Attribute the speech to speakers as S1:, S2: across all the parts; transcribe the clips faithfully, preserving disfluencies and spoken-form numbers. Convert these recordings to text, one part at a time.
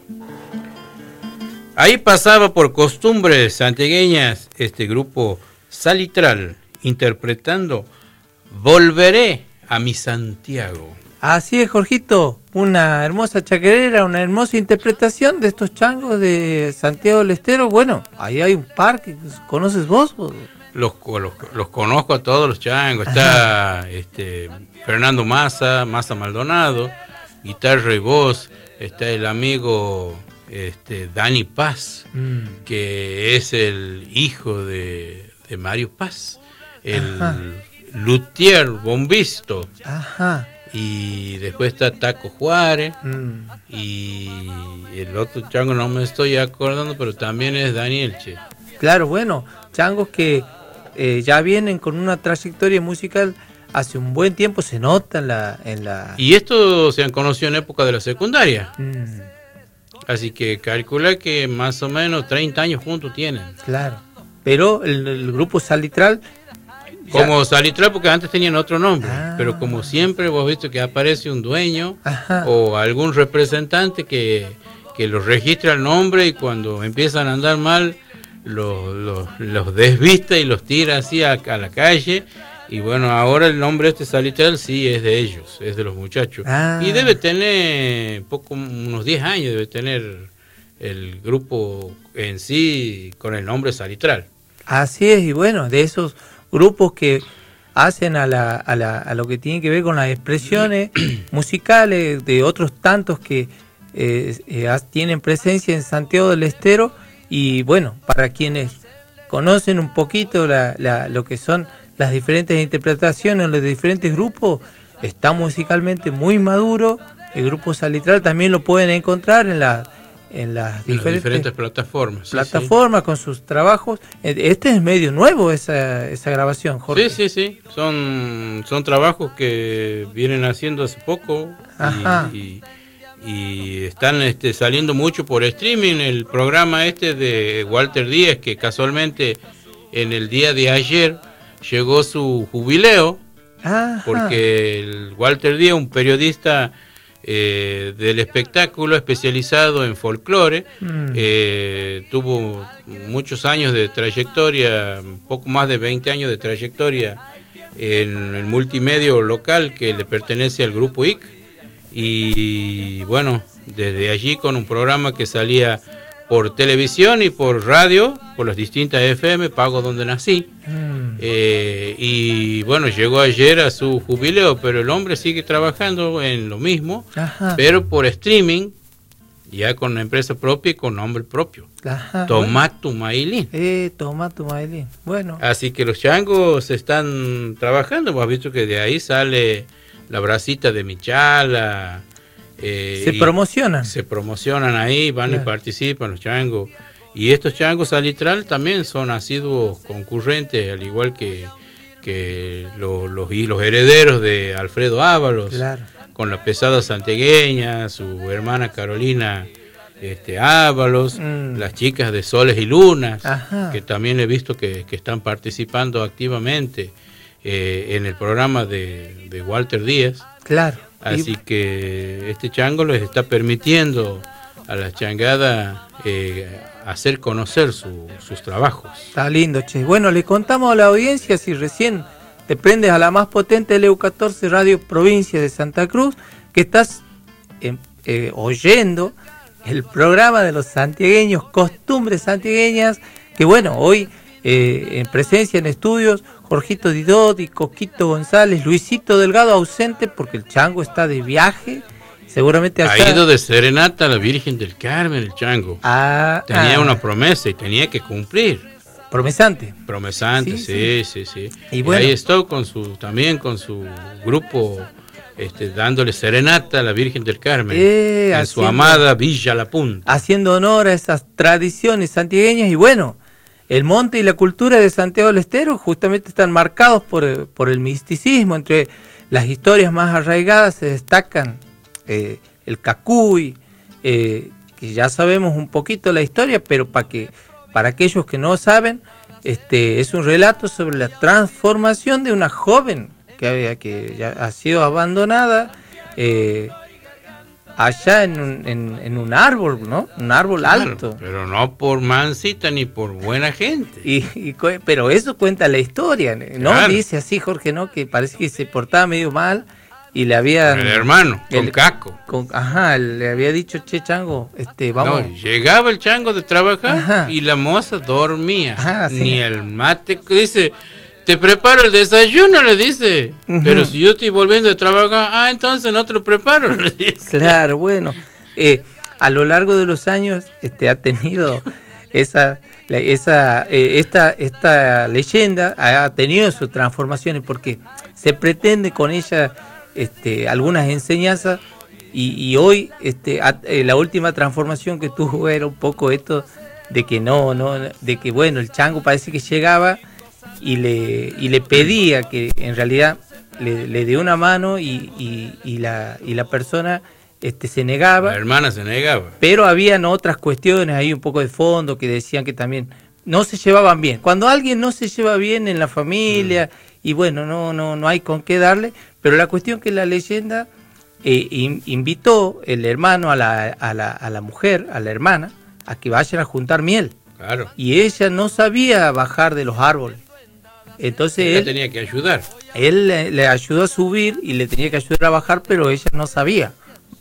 S1: Ahí pasaba por costumbres santiagueñas este grupo Salitral interpretando Volveré a mi Santiago.
S2: Así es, Jorgito, una hermosa chacarera, una hermosa interpretación de estos changos de Santiago del Estero. Bueno, ahí hay un par que conoces vos.
S1: Los, los, los conozco a todos los changos. Está este, Fernando Massa, Massa Maldonado, guitarra y voz. Está el amigo este, Dani Paz, mm. que es el hijo de, de Mario Paz, el Ajá. luthier bombisto.
S2: Ajá.
S1: Y después está Taco Juárez, mm. y el otro chango no me estoy acordando, pero también es Daniel Che.
S2: Claro, bueno, changos que eh, ya vienen con una trayectoria musical hace un buen tiempo, se nota en la... En la...
S1: Y esto se han conocido en época de la secundaria.
S2: Mm.
S1: Así que calcula que más o menos treinta años juntos tienen.
S2: Claro, pero el, el grupo Salitral...
S1: Como Salitral, porque antes tenían otro nombre, ah. pero como siempre vos visto que aparece un dueño Ajá. o algún representante que, que los registra el nombre y cuando empiezan a andar mal los, los, los desvista y los tira así a, a la calle. Y bueno, ahora el nombre este Salitral sí es de ellos, es de los muchachos.
S2: Ah.
S1: Y debe tener poco, unos diez años, debe tener el grupo en sí con el nombre Salitral.
S2: Así es, y bueno, de esos grupos que hacen a, la, a, la, a lo que tiene que ver con las expresiones musicales de otros tantos que eh, eh, tienen presencia en Santiago del Estero. Y bueno, para quienes conocen un poquito la, la, lo que son las diferentes interpretaciones, los diferentes grupos, está musicalmente muy maduro. El grupo Salitral también lo pueden encontrar en la en las
S1: en
S2: diferentes,
S1: diferentes plataformas.
S2: Plataformas sí, sí. con sus trabajos. Este es medio nuevo esa, esa grabación, Jorge.
S1: Sí, sí, sí. Son, son trabajos que vienen haciendo hace poco.
S2: Ajá.
S1: Y, y, y están este, saliendo mucho por streaming. El programa este de Walter Díaz, que casualmente en el día de ayer llegó su jubileo.
S2: Ajá.
S1: Porque el Walter Díaz, un periodista Eh, del espectáculo especializado en folclore, mm. eh, tuvo muchos años de trayectoria, poco más de veinte años de trayectoria en el multimedio local que le pertenece al grupo I C, y bueno, desde allí con un programa que salía por televisión y por radio, por las distintas F M, Pago Donde Nací. Mm. Eh, y bueno, llegó ayer a su jubileo, pero el hombre sigue trabajando en lo mismo,
S2: Ajá.
S1: pero por streaming, ya con una empresa propia y con nombre propio.
S2: Ajá,
S1: Tomá tu Mailín.
S2: Eh, Tomá tu Mailín. Bueno.
S1: Así que los changos están trabajando. Hemos visto que de ahí sale la bracita de Michala.
S2: Eh, se promocionan.
S1: Se promocionan ahí, van claro. y participan los changos. Y estos changos Salitral también son asiduos concurrentes, al igual que, que los, los, los herederos de Alfredo Ábalos,
S2: claro.
S1: con la pesada santiagueña, su hermana Carolina este, Ábalos, mm. las chicas de Soles y Lunas,
S2: Ajá.
S1: que también he visto que, que están participando activamente eh, en el programa de, de Walter Díaz.
S2: Claro.
S1: Así que este chango les está permitiendo a la changada eh, hacer conocer su, sus trabajos.
S2: Está lindo, che. Bueno, le contamos a la audiencia, si recién te prendes a la más potente L U catorce Radio Provincia de Santa Cruz, que estás eh, eh, oyendo el programa de los santiagueños, Costumbres Santiagueñas, que bueno, hoy eh, en presencia en estudios, Jorgito Didot y Coquito González, Luisito Delgado ausente porque el chango está de viaje, seguramente
S1: acá. Ha ido de serenata a la Virgen del Carmen el chango.
S2: Ah,
S1: tenía
S2: ah.
S1: una promesa y tenía que cumplir.
S2: Promesante.
S1: Promesante, sí, sí, sí. sí.
S2: Y, bueno,
S1: y ahí estuvo con su, también con su grupo, este, dándole serenata a la Virgen del Carmen
S2: eh,
S1: en haciendo, su amada Villa La Punta.
S2: Haciendo honor a esas tradiciones santiagueñas y bueno, el monte y la cultura de Santiago del Estero justamente están marcados por, por el misticismo. Entre las historias más arraigadas se destacan eh, el Cacuy, eh, que ya sabemos un poquito la historia, pero para que para aquellos que no saben, este es un relato sobre la transformación de una joven que, había, que ya ha sido abandonada, eh, allá en un, en, en un árbol, ¿no? Un árbol claro, alto.
S1: Pero no por mansita ni por buena gente.
S2: Y, y pero eso cuenta la historia, ¿no? Claro. Dice así Jorge, ¿no? Que parece que se portaba medio mal y le había...
S1: El hermano, con el, casco.
S2: Con, ajá, le había dicho, che, chango, este, vamos...
S1: No, llegaba el chango de trabajar ajá. y la moza dormía. Ajá, sí. Ni el mate, dice... Te preparo el desayuno, le dice. Uh-huh. Pero si yo estoy volviendo de trabajar, ah, entonces no te lo preparo, le dice.
S2: Claro, bueno. Eh, a lo largo de los años este, ha tenido esa, la, esa eh, esta, esta leyenda, ha tenido sus transformaciones porque se pretende con ella este, algunas enseñanzas y, y hoy este, a, eh, la última transformación que tuvo era un poco esto de que no, no, de que bueno, el chango parece que llegaba y le y le pedía que en realidad le, le dé una mano y, y, y la y la persona este se negaba.
S1: La hermana se negaba.
S2: Pero habían otras cuestiones ahí un poco de fondo que decían que también no se llevaban bien. Cuando alguien no se lleva bien en la familia mm. y bueno, no no no hay con qué darle, pero la cuestión que la leyenda eh, in, invitó el hermano a la, a la a la mujer, a la hermana, a que vayan a juntar miel.
S1: Claro.
S2: Y ella no sabía bajar de los árboles. Entonces
S1: ella
S2: él
S1: tenía que ayudar.
S2: Él le, le ayudó a subir y le tenía que ayudar a bajar, pero ella no sabía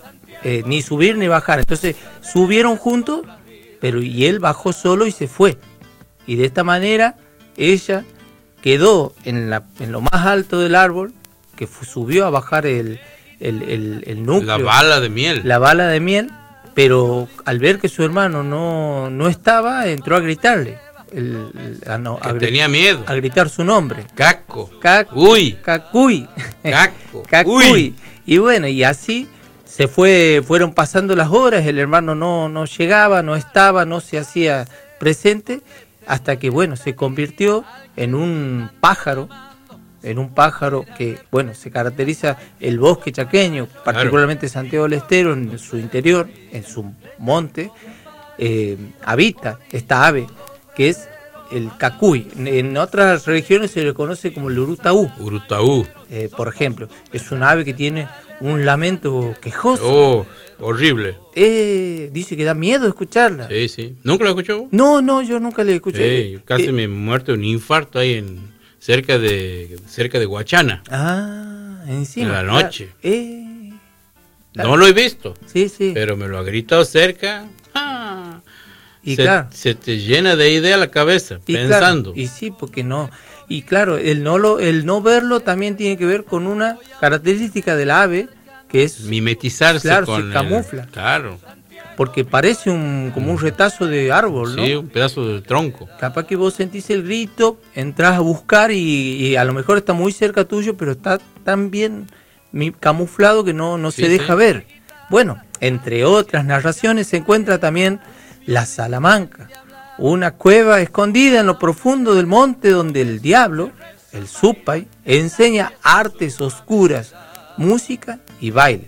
S2: eh, ni subir ni bajar. Entonces subieron juntos, pero y él bajó solo y se fue. Y de esta manera ella quedó en, la, en lo más alto del árbol, que fue, subió a bajar el, el, el, el núcleo.
S1: La bala de miel.
S2: La bala de miel, pero al ver que su hermano no, no estaba, entró a gritarle. El, el, a no,
S1: que
S2: a
S1: tenía miedo
S2: a gritar su nombre.
S1: Caco.
S2: Cacuy. Cacuy.
S1: Caco.
S2: Cacuy. Y bueno, y así se fue, fueron pasando las horas, el hermano no, no llegaba, no estaba, no se hacía presente, hasta que bueno, se convirtió en un pájaro, en un pájaro que, bueno, se caracteriza el bosque chaqueño, particularmente claro. Santiago del Estero, en su interior, en su monte, eh, habita esta ave, que es el cacuy. En otras regiones se le conoce como el urutaú.
S1: Urutaú.
S2: Eh, por ejemplo, es un ave que tiene un lamento quejoso.
S1: Oh, horrible.
S2: Eh, dice que da miedo escucharla.
S1: Sí, sí. ¿Nunca la escuchó?
S2: No, no, yo nunca la escuché.
S1: Sí, casi
S2: eh,
S1: me muerto un infarto ahí en cerca de cerca de Guachana.
S2: Ah, encima.
S1: En la noche.
S2: Claro. Eh, claro.
S1: No lo he visto.
S2: Sí, sí.
S1: Pero me lo ha gritado cerca. Ah.
S2: Y
S1: se,
S2: claro,
S1: se te llena de idea la cabeza,
S2: y
S1: pensando.
S2: Claro, y sí, porque no. Y claro, el no lo, el no verlo también tiene que ver con una característica del ave, que es
S1: mimetizarse
S2: claro,
S1: con
S2: se camufla.
S1: El, claro.
S2: Porque parece un como un retazo de árbol, ¿no?
S1: Sí, un pedazo de tronco.
S2: Capaz que vos sentís el grito, entras a buscar y, y a lo mejor está muy cerca tuyo, pero está tan bien camuflado que no, no sí, se deja sí. ver. Bueno, entre otras narraciones se encuentra también la Salamanca, una cueva escondida en lo profundo del monte donde el diablo, el Supay, enseña artes oscuras, música y baile.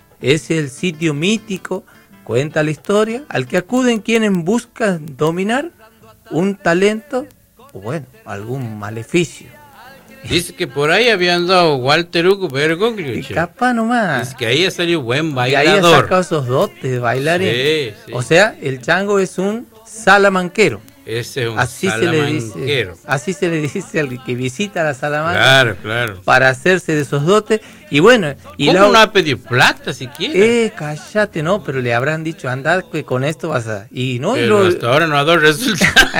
S2: Es el sitio mítico, cuenta la historia, al que acuden quienes buscan dominar un talento o bueno, algún maleficio.
S1: Dice que por ahí había andado Walter Hugo Bergoglio.
S2: Y capaz nomás.
S1: Dice que ahí ha salido buen bailador.
S2: Y ahí ha sacado esos dotes de bailarín.
S1: Sí, sí.
S2: O sea, el chango es un salamanquero.
S1: Ese es un
S2: así
S1: salamanquero.
S2: Se le dice, así se le dice al que visita la Salamanca.
S1: Claro, claro.
S2: Para hacerse de esos dotes. Y bueno. Y
S1: ¿Cómo
S2: la...
S1: no ha pedido plata siquiera?
S2: Eh, cállate, no, pero le habrán dicho, andad que con esto vas a. Y no,
S1: pero
S2: y lo...
S1: hasta ahora no ha dado resultados.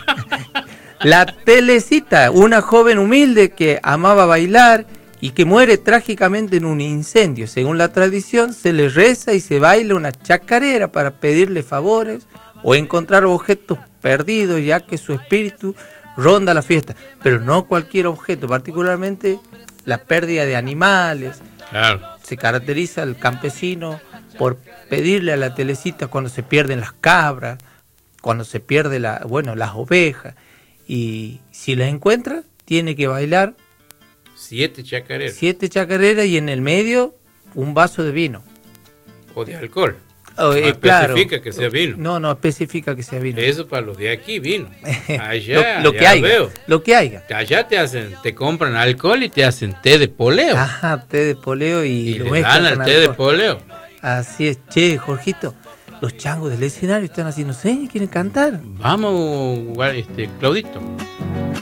S2: La Telecita, una joven humilde que amaba bailar y que muere trágicamente en un incendio. Según la tradición, se le reza y se baila una chacarera para pedirle favores o encontrar objetos perdidos, ya que su espíritu ronda la fiesta. Pero no cualquier objeto, particularmente la pérdida de animales.
S1: Claro.
S2: Se caracteriza el campesino por pedirle a la Telecita cuando se pierden las cabras, cuando se pierde la, bueno, las ovejas. Y si las encuentra, tiene que bailar
S1: siete chacareras.
S2: Siete chacareras y en el medio un vaso de vino.
S1: O de alcohol.
S2: Oh, eh,
S1: no
S2: claro.
S1: especifica que sea vino.
S2: No, no especifica que sea vino.
S1: Eso para los de aquí, vino. Allá,
S2: lo, lo que haya,
S1: veo.
S2: Lo que haya.
S1: Allá te hacen, te compran alcohol y te hacen té de poleo.
S2: Ajá, té de poleo y,
S1: y
S2: lo
S1: le dan al té
S2: alcohol.
S1: de poleo.
S2: Así es, che, Jorgito, los changos del escenario están así, no sé, quieren cantar.
S1: Vamos, este, Claudito.